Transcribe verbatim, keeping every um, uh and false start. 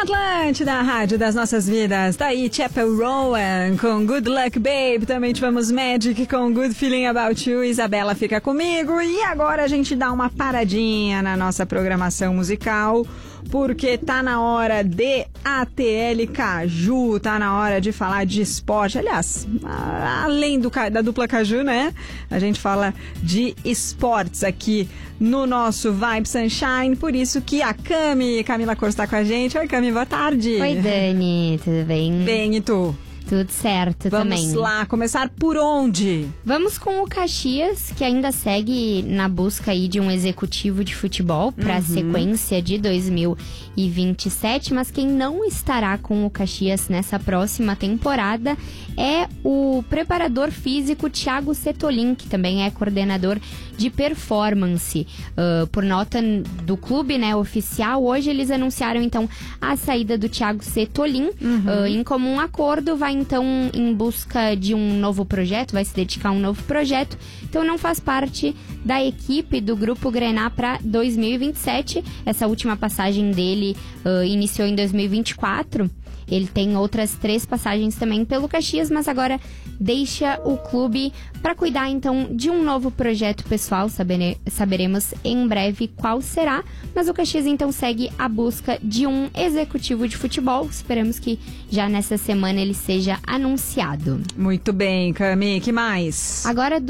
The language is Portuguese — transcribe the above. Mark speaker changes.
Speaker 1: Atlântida, a rádio das nossas vidas. Tá aí Chapel Rowan com Good Luck Babe. Também tivemos Magic com Good Feeling About You. Isabela fica comigo. E agora a gente dá uma paradinha na nossa programação musical, porque tá na hora de A T L Caju, tá na hora de falar de esporte. Aliás, além do, da dupla Caju, né? A gente fala de esportes aqui no nosso Vibe Sunshine. Por isso que a Cami, Camila Corso tá com a gente. Oi, Cami, boa tarde.
Speaker 2: Oi, Dani, tudo bem?
Speaker 1: Bem, e tu?
Speaker 2: Tudo certo.
Speaker 1: Vamos
Speaker 2: também.
Speaker 1: Vamos lá, começar por onde?
Speaker 2: Vamos com o Caxias, que ainda segue na busca aí de um executivo de futebol para a uhum. sequência de dois mil e vinte e sete, mas quem não estará com o Caxias nessa próxima temporada é o preparador físico Thiago Setolin, que também é coordenador de performance. Uh, por nota do clube, né, oficial, hoje eles anunciaram então a saída do Thiago Setolin. Uhum. Uh, em comum acordo, vai então em busca de um novo projeto, vai se dedicar a um novo projeto, então não faz parte da equipe do Grupo Grená para dois mil e vinte e sete. Essa última passagem dele uh, iniciou em dois mil e vinte e quatro. Ele tem outras três passagens também pelo Caxias, mas agora deixa o clube para cuidar então de um novo projeto pessoal. Sabere- saberemos em breve qual será, mas o Caxias então segue a busca de um executivo de futebol. Esperamos que já nessa semana ele seja anunciado.
Speaker 1: Muito bem, Cami, que mais?
Speaker 2: Agora